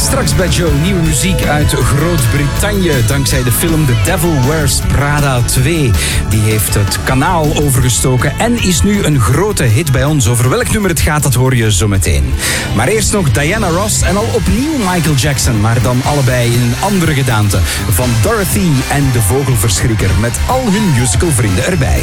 Straks bij Joe nieuwe muziek uit Groot-Brittannië. Dankzij de film The Devil Wears Prada 2. Die heeft het kanaal overgestoken en is nu een grote hit bij ons. Over welk nummer het gaat, dat hoor je zo meteen. Maar eerst nog Diana Ross en al opnieuw Michael Jackson. Maar dan allebei in een andere gedaante. Van Dorothy en de Vogelverschrikker. Met al hun musicalvrienden erbij.